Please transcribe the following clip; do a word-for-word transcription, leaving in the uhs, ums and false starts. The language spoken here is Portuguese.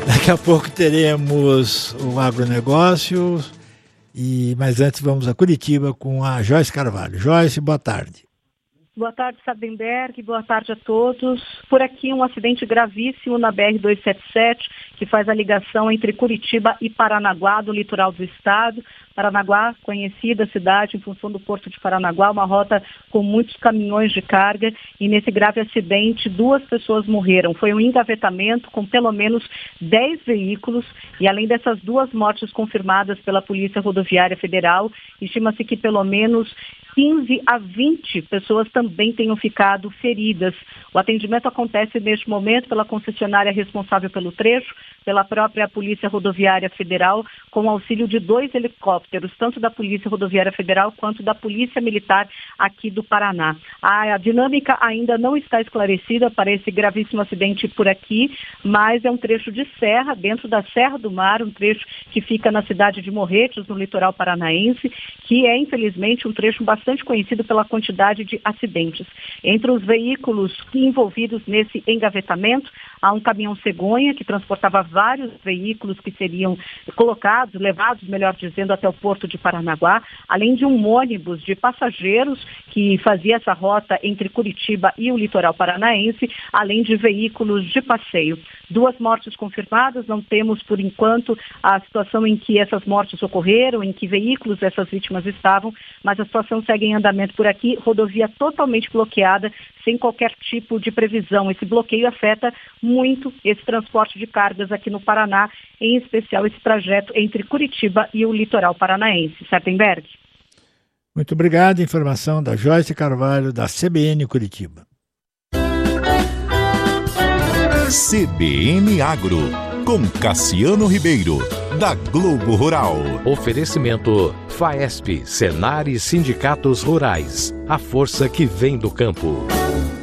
Daqui a pouco teremos o agronegócio, e, mas antes vamos a Curitiba com a Joyce Carvalho. Joyce, boa tarde. Boa tarde, Sardenberg, boa tarde a todos. Por aqui um acidente gravíssimo na B R duzentos e setenta e sete, que faz a ligação entre Curitiba e Paranaguá, do litoral do estado. Paranaguá, conhecida cidade em função do Porto de Paranaguá, uma rota com muitos caminhões de carga, e nesse grave acidente duas pessoas morreram. Foi um engavetamento com pelo menos dez veículos, e além dessas duas mortes confirmadas pela Polícia Rodoviária Federal, estima-se que pelo menos quinze a vinte pessoas também tenham ficado feridas. O atendimento acontece neste momento pela concessionária responsável pelo trecho, pela própria Polícia Rodoviária Federal, com auxílio de dois helicópteros, tanto da Polícia Rodoviária Federal quanto da Polícia Militar aqui do Paraná. A, a dinâmica ainda não está esclarecida para esse gravíssimo acidente por aqui, mas é um trecho de serra, dentro da Serra do Mar, um trecho que fica na cidade de Morretes, no litoral paranaense, que é, infelizmente, um trecho bastante conhecido pela quantidade de acidentes. Entre os veículos envolvidos nesse engavetamento, há um caminhão cegonha que transportava vários veículos que seriam colocados, levados, melhor dizendo, até o Porto de Paranaguá, além de um ônibus de passageiros que fazia essa rota entre Curitiba e o litoral paranaense, além de veículos de passeio. Duas mortes confirmadas, não temos, por enquanto, a situação em que essas mortes ocorreram, em que veículos essas vítimas estavam, mas a situação segue em andamento por aqui, rodovia totalmente bloqueada, sem qualquer tipo de previsão. Esse bloqueio afeta muito esse transporte de cargas aqui no Paraná, em especial esse trajeto entre Curitiba e o litoral paranaense. Sardenberg. Muito obrigado. Informação da Joyce Carvalho, da C B N Curitiba. C B N Agro, com Cassiano Ribeiro, da Globo Rural. Oferecimento Faesp, Senar e Sindicatos Rurais. A força que vem do campo.